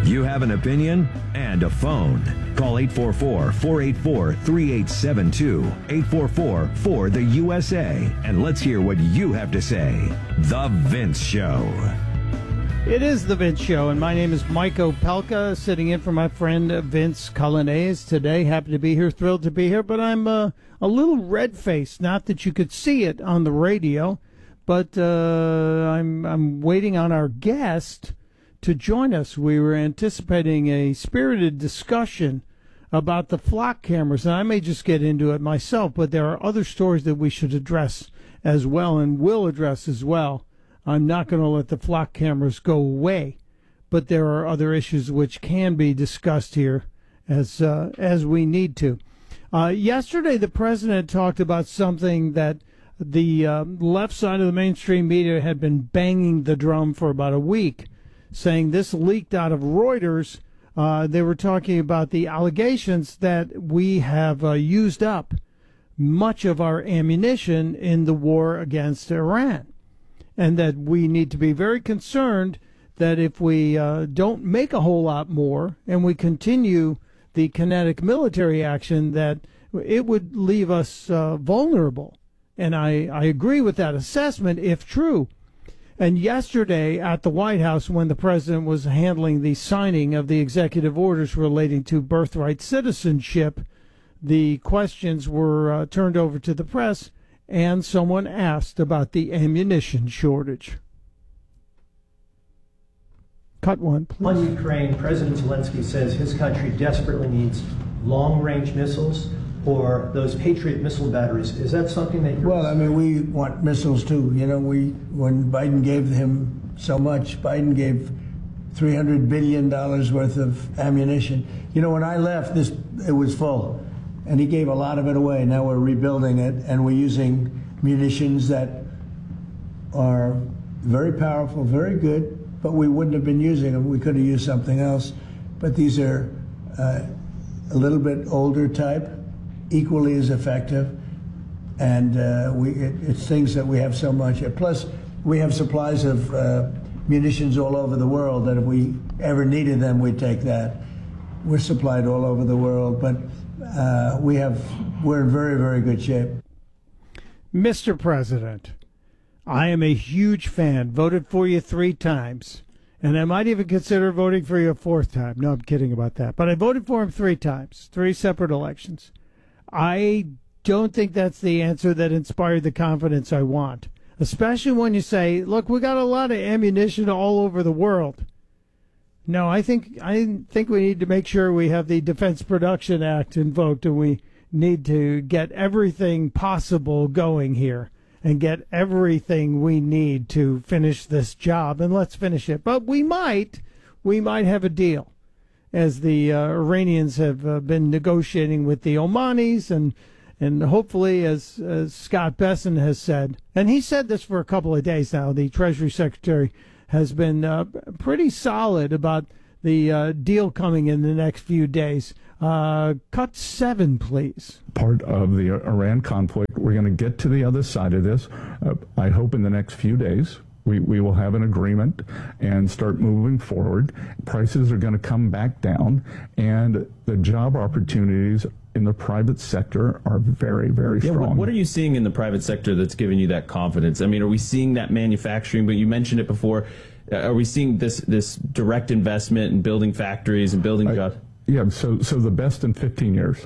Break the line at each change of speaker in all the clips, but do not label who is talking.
You have an opinion and a phone. Call 844-484-3872, 844-4-THE-USA, and let's hear what you have to say. The Vince Show.
It is The Vince Show, and my name is Mike Opelka, sitting in for my friend Vince Cullinase today. Happy to be here, thrilled to be here, but I'm a little red-faced. Not that you could see it on the radio, but I'm waiting on our guest to join us. We were anticipating a spirited discussion about the flock cameras, and I may just get into it myself, but there are other stories that we should address as well and will address as well. I'm not going to let the flock cameras go away, but there are other issues which can be discussed here as we need to. Yesterday, the president talked about something that the left side of the mainstream media had been banging the drum for about a week, saying this leaked out of Reuters. They were talking about the allegations that we have used up much of our ammunition in the war against Iran, and that we need to be very concerned that if we don't make a whole lot more and we continue the kinetic military action, that it would leave us vulnerable. And I agree with that assessment if true. And yesterday at the White House, when the president was handling the signing of the executive orders relating to birthright citizenship, the questions were turned over to the press, and someone asked about the ammunition shortage. Cut one, please.
On Ukraine, President Zelensky says his country desperately needs long-range missiles or those Patriot missile batteries. Is that something that you're...
Well, I mean, we want missiles too. You know, when Biden gave him so much, Biden gave $300 billion worth of ammunition. You know, when I left, it was full, and he gave a lot of it away. Now we're rebuilding it, and we're using munitions that are very powerful, very good, but we wouldn't have been using them. We could have used something else. But these are a little bit older type, equally as effective, and it's things that we have so much. Plus, we have supplies of munitions all over the world that if we ever needed them, we'd take that. We're supplied all over the world, but we're in very, very good shape.
Mr. President, I am a huge fan, voted for you 3 times, and I might even consider voting for you a 4th time. No, I'm kidding about that. But I voted for him 3 times, 3 separate elections. I don't think that's the answer that inspired the confidence I want, especially when you say, look, we got a lot of ammunition all over the world. No, I think we need to make sure we have the Defense Production Act invoked, and we need to get everything possible going here and get everything we need to finish this job, and let's finish it. But we might have a deal, as the Iranians have been negotiating with the Omanis, and hopefully, as Scott Bessent has said, and he said this for a couple of days now, the Treasury Secretary has been pretty solid about the deal coming in the next few days. Cut 7, please.
Part of the Iran conflict. We're going to get to the other side of this. I hope in the next few days. We will have an agreement and start moving forward. Prices are going to come back down, and the job opportunities in the private sector are very, very strong.
What are you seeing in the private sector that's giving you that confidence? I mean, are we seeing that manufacturing? But you mentioned it before. Are we seeing this direct investment in building factories and building jobs?
Yeah, so the best in 15 years.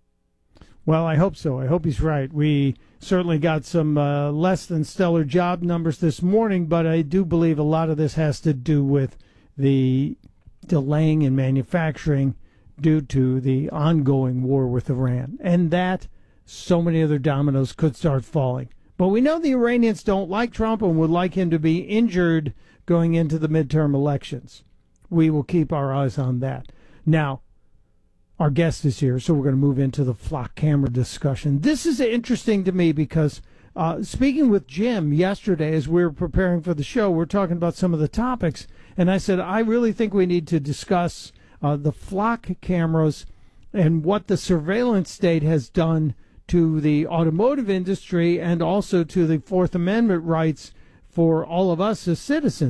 Well, I hope so. I hope he's right. We certainly got some less than stellar job numbers this morning, but I do believe a lot of this has to do with the delaying in manufacturing due to the ongoing war with Iran, and that so many other dominoes could start falling. But we know the Iranians don't like Trump and would like him to be injured going into the midterm elections. We will keep our eyes on that. Now, our guest is here, so we're going to move into the flock camera discussion. This is interesting to me because speaking with Jim yesterday as we were preparing for the show, we're talking about some of the topics, and I said, I really think we need to discuss the flock cameras and what the surveillance state has done to the automotive industry and also to the Fourth Amendment rights for all of us as citizens.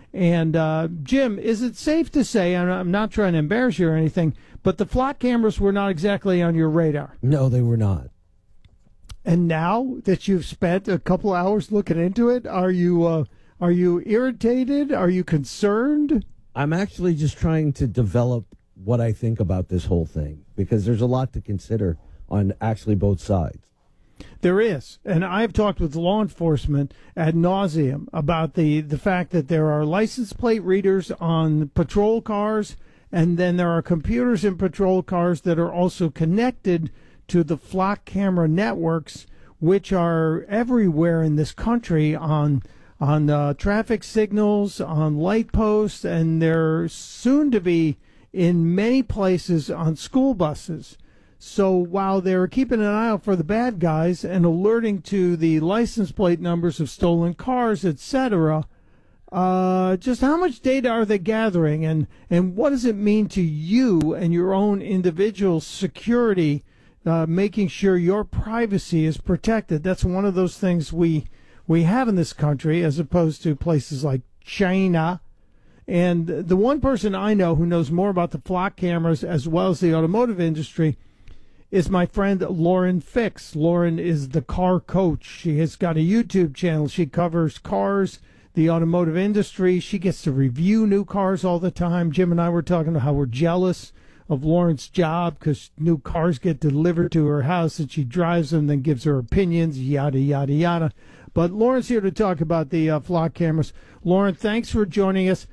And Jim, is it safe to say, and I'm not trying to embarrass you or anything, but the flock cameras were not exactly on your radar?
No, they were not.
And now that you've spent a couple hours looking into it, are you irritated? Are you concerned?
I'm actually just trying to develop what I think about this whole thing, because there's a lot to consider on actually both sides.
There is, and I've talked with law enforcement ad nauseum about the fact that there are license plate readers on patrol cars, and then there are computers in patrol cars that are also connected to the flock camera networks, which are everywhere in this country on traffic signals, on light posts, and they're soon to be in many places on school buses. So while they're keeping an eye out for the bad guys and alerting to the license plate numbers of stolen cars, etc., just how much data are they gathering, and what does it mean to you and your own individual security, making sure your privacy is protected? That's one of those things we have in this country, as opposed to places like China. And the one person I know who knows more about the flock cameras as well as the automotive industry is my friend Lauren Fix. Lauren is the car coach. She has got a YouTube channel. She covers cars, the automotive industry. She gets to review new cars all the time. Jim and I were talking about how we're jealous of Lauren's job because new cars get delivered to her house and she drives them, then gives her opinions, yada, yada, yada. But Lauren's here to talk about the flock cameras. Lauren, thanks for joining us.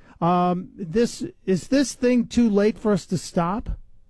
Is this thing too late for us to stop?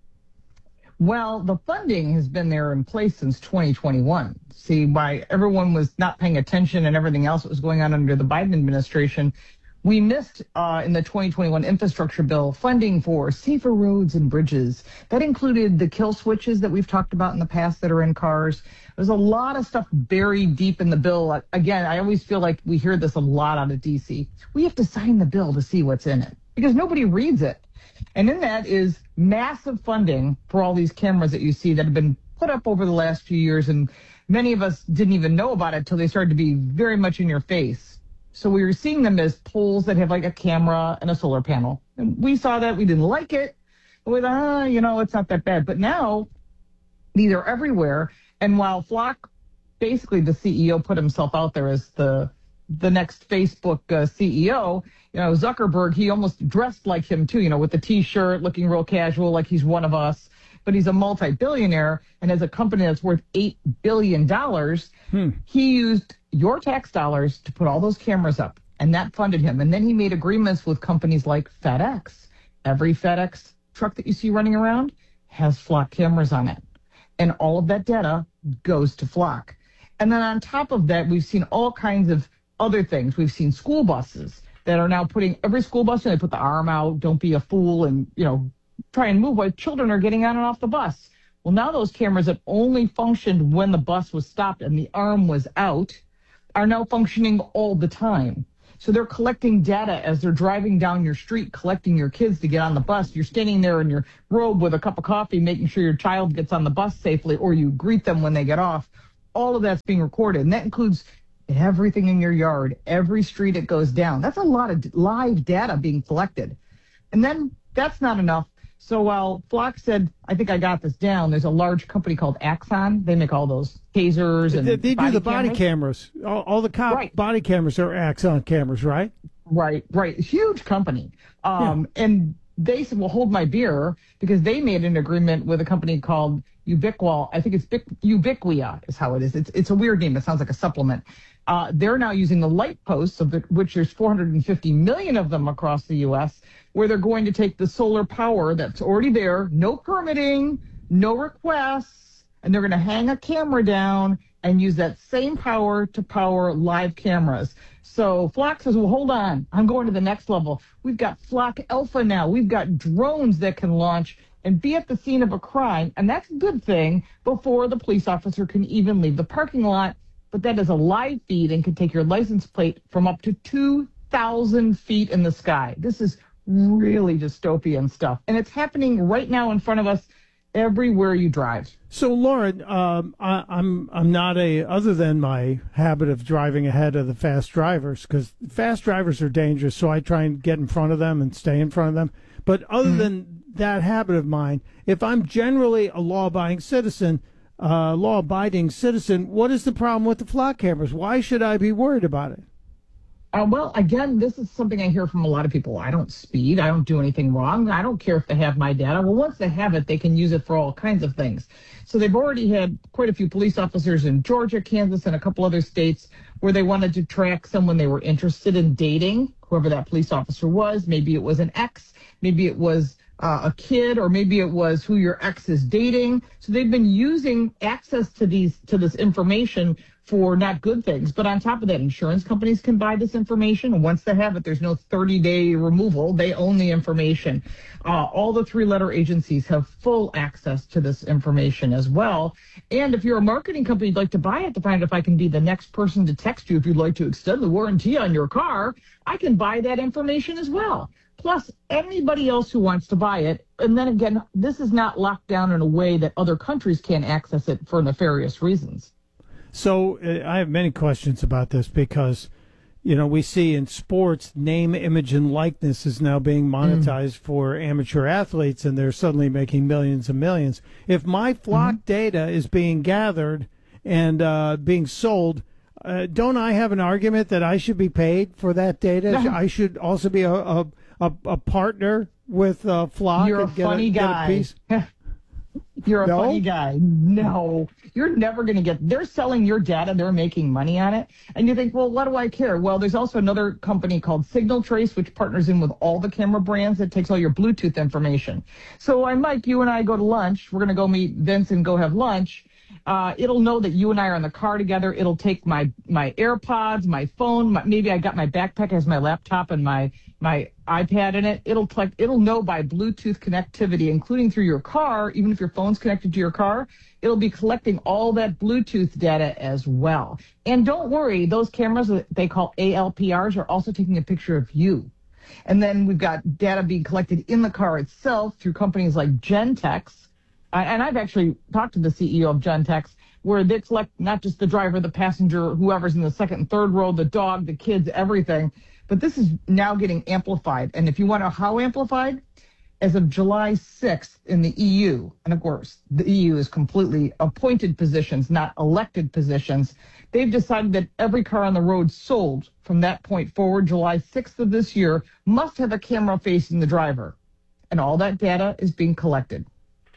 Well, the funding has been there in place since 2021. See, why everyone was not paying attention and everything else that was going on under the Biden administration, we missed in the 2021 infrastructure bill funding for safer roads and bridges. That included the kill switches that we've talked about in the past that are in cars. There's a lot of stuff buried deep in the bill. Again, I always feel like we hear this a lot out of D.C. We have to sign the bill to see what's in it because nobody reads it. And in that is massive funding for all these cameras that you see that have been put up over the last few years. And many of us didn't even know about it until they started to be very much in your face. So we were seeing them as poles that have like a camera and a solar panel. And we saw that. We didn't like it. We thought, it's not that bad. But now these are everywhere. And while Flock, basically the CEO put himself out there as the next Facebook CEO, Zuckerberg, he almost dressed like him too, with the T-shirt, looking real casual, like he's one of us. But he's a multi-billionaire and has a company that's worth $8 billion. He used your tax dollars to put all those cameras up, and that funded him. And then he made agreements with companies like FedEx. Every FedEx truck that you see running around has Flock cameras on it. And all of that data goes to Flock. And then on top of that, we've seen all kinds of other things. We've seen school buses that are now putting every school bus, they put the arm out, don't be a fool, and, try and move while children are getting on and off the bus. Well, now those cameras that only functioned when the bus was stopped and the arm was out are now functioning all the time. So they're collecting data as they're driving down your street, collecting your kids to get on the bus. You're standing there in your robe with a cup of coffee, making sure your child gets on the bus safely, or you greet them when they get off. All of that's being recorded, and that includes everything in your yard, every street it goes down. That's a lot of live data being collected. And then that's not enough. So while Flock said, I think I got this down, there's a large company called Axon. They make all those tasers and
they do the body cameras. All the cop body cameras are Axon cameras, right?
Right. Huge company. And they said, well, hold my beer, because they made an agreement with a company called Ubiqua. I think it's Ubiquia is how it is. It's a weird name. It sounds like a supplement. They're now using the light posts, which there's 450 million of them across the U.S., where they're going to take the solar power that's already there, no permitting, no requests, and they're going to hang a camera down and use that same power to power live cameras. So Flock says, well, hold on, I'm going to the next level. We've got Flock Alpha now. We've got drones that can launch and be at the scene of a crime, and that's a good thing, before the police officer can even leave the parking lot. But that is a live feed and can take your license plate from up to 2,000 feet in the sky. This is really dystopian stuff. And it's happening right now in front of us. everywhere you drive.
So, Lauren, I'm not other than my habit of driving ahead of the fast drivers, because fast drivers are dangerous, so I try and get in front of them and stay in front of them. But other than that habit of mine, if I'm generally a law-abiding citizen, what is the problem with the flock cameras? Why should I be worried about it?
Well, again, this is something I hear from a lot of people. I don't speed. I don't do anything wrong. I don't care if they have my data. Well, once they have it, they can use it for all kinds of things. So they've already had quite a few police officers in Georgia, Kansas, and a couple other states where they wanted to track someone they were interested in dating, whoever that police officer was. Maybe it was an ex. Maybe it was a kid, or maybe it was who your ex is dating. So they've been using access to this information for not good things. But on top of that, insurance companies can buy this information. And once they have it, there's no 30-day removal. They own the information. All the three-letter agencies have full access to this information as well. And if you're a marketing company, you'd like to buy it to find if I can be the next person to text you if you'd like to extend the warranty on your car, I can buy that information as well. Plus, anybody else who wants to buy it. And then again, this is not locked down in a way that other countries can't access it for nefarious reasons.
So I have many questions about this because, we see in sports, name, image, and likeness is now being monetized for amateur athletes, and they're suddenly making millions and millions. If my flock data is being gathered and being sold, don't I have an argument that I should be paid for that data? I should also be a partner with Flock.
You're
and
a funny guy. You're a funny guy. No, you're never going to get. They're selling your data. They're making money on it. And you think, well, what do I care? Well, there's also another company called Signal Trace, which partners in with all the camera brands that takes all your Bluetooth information. So Mike, you and I go to lunch. We're going to go meet Vince and go have lunch. It'll know that you and I are in the car together. It'll take my AirPods, my phone, maybe I got my backpack has my laptop and my iPad in it. It'll know by Bluetooth connectivity, including through your car, even if your phone's connected to your car, it'll be collecting all that Bluetooth data as well. And don't worry, those cameras that they call ALPRs are also taking a picture of you. And then we've got data being collected in the car itself through companies like Gentex. And I've actually talked to the CEO of Gentex, where they collect not just the driver, the passenger, whoever's in the second and third row, the dog, the kids, everything. But this is now getting amplified. And if you want to know how amplified, as of July 6th in the EU, and of course, the EU is completely appointed positions, not elected positions, they've decided that every car on the road sold from that point forward, July 6th of this year, must have a camera facing the driver. And all that data is being collected.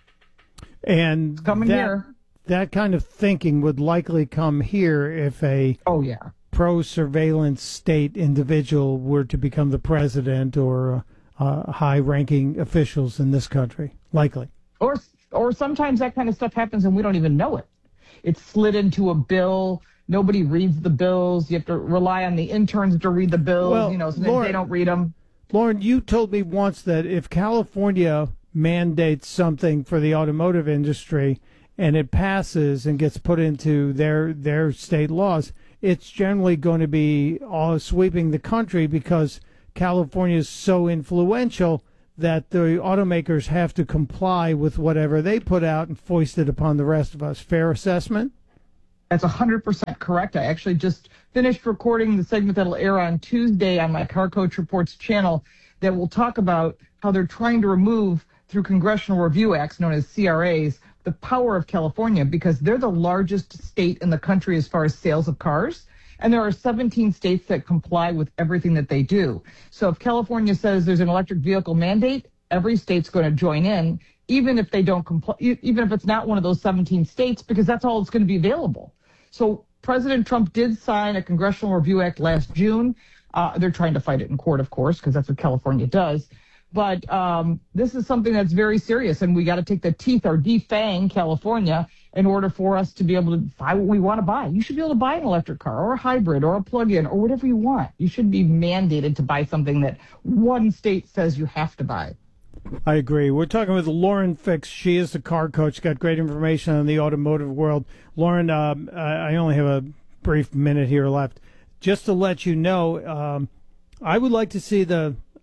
And that kind of thinking would likely come here if a pro-surveillance state individual were to become the president or high-ranking officials in this country, likely.
Or sometimes that kind of stuff happens and we don't even know it. It's slid into a bill. Nobody reads the bills. You have to rely on the interns to read the bills.
Well,
Lauren, they don't read them.
Lauren, you told me once that if California mandates something for the automotive industry and it passes and gets put into their state laws, it's generally going to be all sweeping the country because California is so influential that the automakers have to comply with whatever they put out and foist it upon the rest of us. Fair assessment?
That's 100% correct. I actually just finished recording the segment that'll air on Tuesday on my Car Coach Reports channel that will talk about how they're trying to remove, through Congressional Review Acts, known as CRAs, the power of California because they're the largest state in the country as far as sales of cars. And there are 17 states that comply with everything that they do. So if California says there's an electric vehicle mandate, every state's going to join in, even if they don't comply, even if it's not one of those 17 states, because that's all that's going to be available. So President Trump did sign a Congressional Review Act last June. They're trying to fight it in court, of course, because that's what California does. But this is something that's very serious, and we got to take the teeth or defang California in order for us to be able to buy what we want to buy. You should be able to buy an electric car or a hybrid or a plug-in or whatever you want. You shouldn't be mandated to buy something that one state says you have to buy.
I agree. We're talking with Lauren Fix. She is the car coach, got great information on the automotive world. Lauren, I only have a brief minute here left. Just to let you know, I would like to see the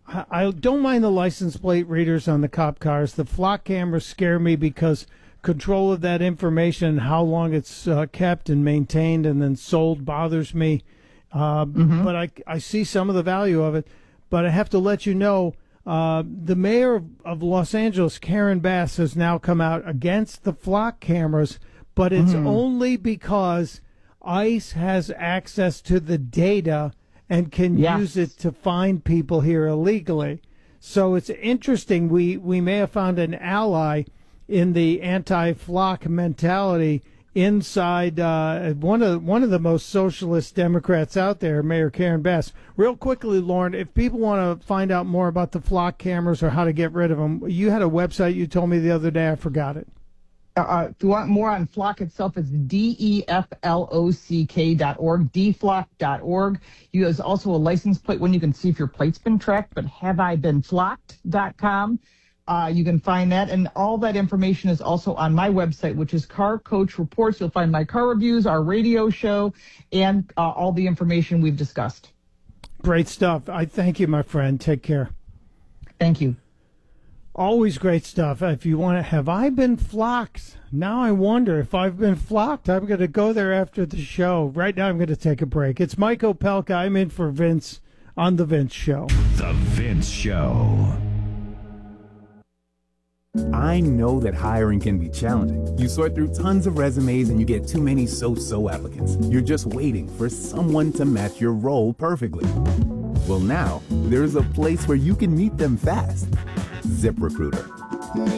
I don't mind the license plate readers on the cop cars. The flock cameras scare me because control of that information, how long it's kept and maintained and then sold, bothers me. But I see some of the value of it. But I have to let you know, the mayor of Los Angeles, Karen Bass, has now come out against the flock cameras, but it's only because ICE has access to the data and can use it to find people here illegally. So it's interesting. We may have found an ally in the anti-flock mentality inside one of the most socialist Democrats out there, Mayor Karen Bass. Real quickly, Lauren, if people want to find out more about the flock cameras or how to get rid of them, you had a website you told me the other day. I forgot it.
If you want more on flock itself, it's deflock.org, deflock.org. There's also a license plate one you can see if your plate's been tracked, but haveibeenflocked.com. You can find that, and all that information is also on my website, which is Car Coach Reports. You'll find my car reviews, our radio show, and all the information we've discussed.
Great stuff. I thank you, my friend. Take care.
Thank you.
Always great stuff. If you want to, have I been flocked? Now I wonder if I've been flocked. I'm going to go there after the show. Right now I'm going to take a break. It's Mike Opelka. I'm in for Vince on The Vince Show.
The Vince Show.
I know that hiring can be challenging. You sort through tons of resumes and you get too many so-so applicants. You're just waiting for someone to match your role perfectly. Well, now there's a place where you can meet them fast. ZipRecruiter.